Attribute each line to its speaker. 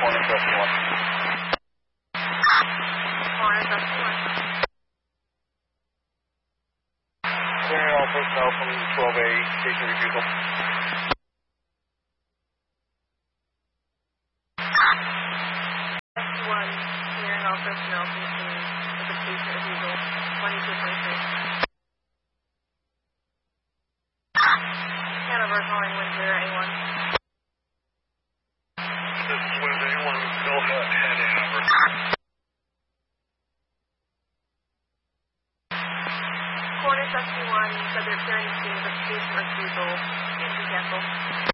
Speaker 1: Corner 71.
Speaker 2: Corner 71.
Speaker 1: Clearing all personnel from 12A, station refusal.
Speaker 2: S1, clearing all personnel from the scene with the station refusal, 2226. Hanover calling Wind 0A1.
Speaker 1: This is Wind A1, go ahead, head Hanover.
Speaker 2: Corner 71 said they're clearing the scene with the station refusal. Station cancel.